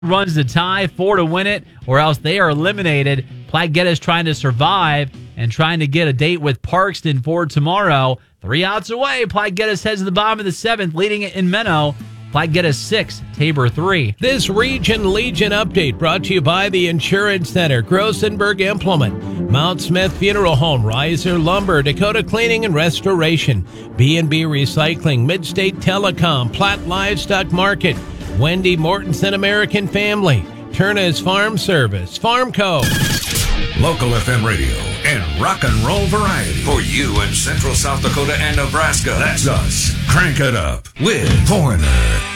runs to tie, 4 to win it, or else they are eliminated. Platte Geddes trying to survive and trying to get a date with Parkston for tomorrow. 3 outs away. Platte Geddes heads to the bottom of the 7th, leading it in Menno. Platte Geddes 6, Tabor 3. This Region Legion update brought to you by the Insurance Center, Grossenberg Implement, Mount Smith Funeral Home, Riser Lumber, Dakota Cleaning and Restoration, B&B Recycling, Midstate Telecom, Platte Livestock Market, Wendy Mortensen American Family, Turner's Farm Service, Farmco. Local FM radio and rock and roll variety for you in Central South Dakota and Nebraska. That's us. Crank it up with Foreigner.